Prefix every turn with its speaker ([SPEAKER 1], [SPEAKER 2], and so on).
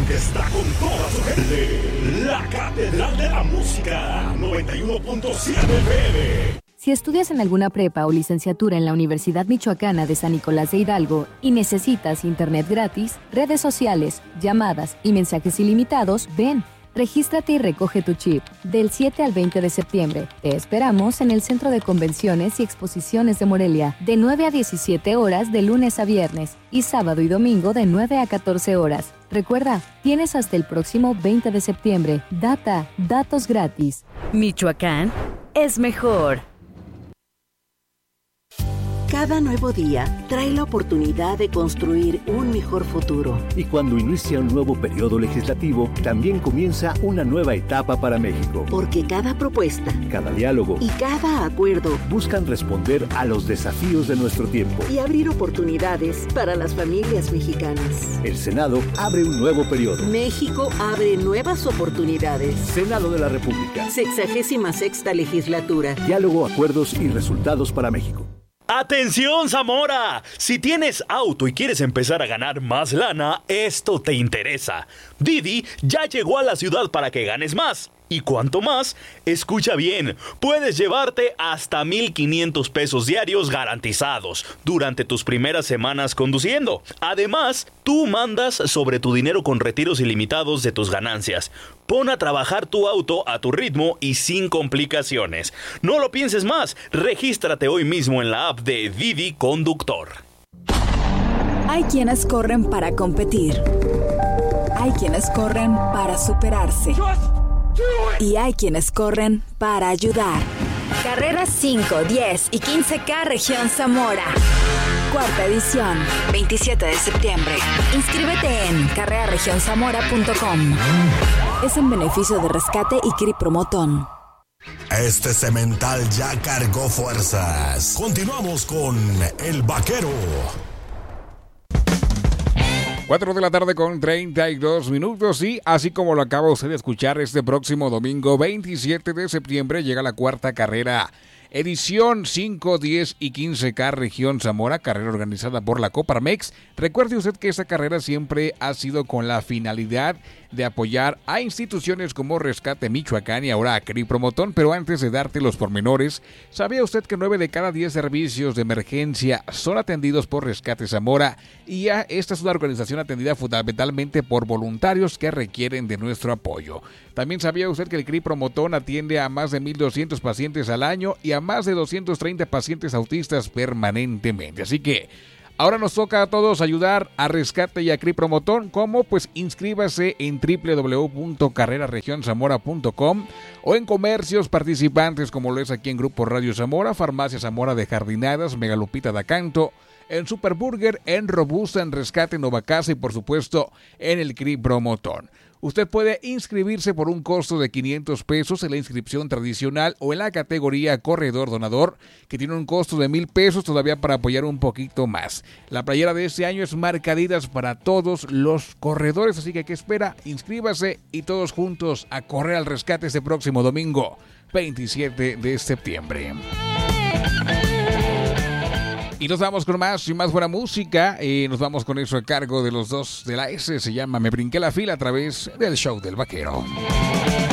[SPEAKER 1] que está con toda su gente. La Catedral de la Música, 91.7 FM.
[SPEAKER 2] Si estudias en alguna prepa o licenciatura en la Universidad Michoacana de San Nicolás de Hidalgo y necesitas internet gratis, redes sociales, llamadas y mensajes ilimitados, ven. Regístrate y recoge tu chip. Del 7 al 20 de septiembre. Te esperamos en el Centro de Convenciones y Exposiciones de Morelia, de 9 a 17 horas de lunes a viernes y sábado y domingo de 9 a 14 horas. Recuerda, tienes hasta el próximo 20 de septiembre. Datos gratis.
[SPEAKER 3] Michoacán es mejor.
[SPEAKER 4] Cada nuevo día trae la oportunidad de construir un mejor futuro.
[SPEAKER 5] Y cuando inicia un nuevo periodo legislativo, también comienza una nueva etapa para México.
[SPEAKER 4] Porque cada propuesta,
[SPEAKER 5] cada diálogo
[SPEAKER 4] y cada acuerdo
[SPEAKER 5] buscan responder a los desafíos de nuestro tiempo
[SPEAKER 4] y abrir oportunidades para las familias mexicanas.
[SPEAKER 5] El Senado abre un nuevo periodo.
[SPEAKER 4] México abre nuevas oportunidades.
[SPEAKER 5] Senado de la República.
[SPEAKER 4] 66ª legislatura.
[SPEAKER 5] Diálogo, acuerdos y resultados para México.
[SPEAKER 6] ¡Atención, Zamora! Si tienes auto y quieres empezar a ganar más lana, esto te interesa. Didi ya llegó a la ciudad para que ganes más. ¿Y cuánto más? Escucha bien, puedes llevarte hasta 1,500 pesos diarios garantizados durante tus primeras semanas conduciendo. Además, tú mandas sobre tu dinero con retiros ilimitados de tus ganancias. Pon a trabajar tu auto a tu ritmo y sin complicaciones. No lo pienses más, regístrate hoy mismo en la app de Didi Conductor.
[SPEAKER 7] Hay quienes corren para competir. Hay quienes corren para superarse. Y hay quienes corren para ayudar.
[SPEAKER 3] Carreras 5, 10 y 15K Región Zamora.
[SPEAKER 7] Cuarta edición, 27 de septiembre.
[SPEAKER 3] Inscríbete en carreraregionzamora.com.
[SPEAKER 7] Es en beneficio de Rescate y CRI Promotón.
[SPEAKER 8] Este cemental ya cargó fuerzas. Continuamos con El Vaquero.
[SPEAKER 9] 4 de la tarde con 32 minutos y así como lo acaba usted de escuchar, este próximo domingo 27 de septiembre llega la cuarta carrera. Edición 5, 10 y 15K Región Zamora, carrera organizada por la Coparmex. Recuerde usted que esta carrera siempre ha sido con la finalidad de apoyar a instituciones como Rescate Michoacán y ahora a CRI Promotón, pero antes de darte los pormenores, ¿sabía usted que 9 de cada 10 servicios de emergencia son atendidos por Rescate Zamora? Y ya esta es una organización atendida fundamentalmente por voluntarios que requieren de nuestro apoyo. También sabía usted que el CRI Promotón atiende a más de 1,200 pacientes al año y a más de 230 pacientes autistas permanentemente. Así que ahora nos toca a todos ayudar a Rescate y a CRI Promotón. ¿Cómo? Pues inscríbase en www.carreraregionzamora.com o en comercios participantes como lo es aquí en Grupo Radio Zamora, Farmacia Zamora de Jardinadas, Megalupita da Canto, en Superburger, en Robusta, en Rescate Novacasa y por supuesto en el CRI Promotón. Usted puede inscribirse por un costo de 500 pesos en la inscripción tradicional o en la categoría Corredor Donador, que tiene un costo de 1,000 pesos todavía para apoyar un poquito más. La playera de este año es marca Adidas para todos los corredores, así que ¿qué espera? Inscríbase y todos juntos a correr al rescate este próximo domingo, 27 de septiembre. Y nos vamos con más y más buena música. Nos vamos con eso a cargo de los dos de la S. Se llama Me Brinqué la Fila a través del show del Vaquero.